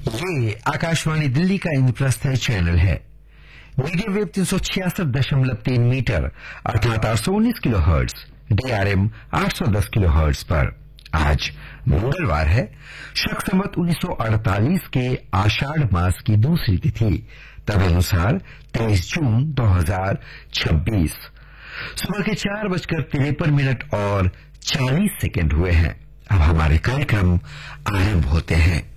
ये आकाशवाणी दिल्ली का इंद्रप्रस्थ चैनल है। मीडियम वेव 366.3 मीटर अर्थात 819 kilo hertz, DRM 810 kilo hertz पर आज मंगलवार है। शक संवत 1948 के आषाढ़ मास की दूसरी तिथि, तब अनुसार 23 जून 2026। सुबह के 4:53 और 40 सेकंड हुए हैं। अब हमारे कार्यक्रम आरंभ होते हैं।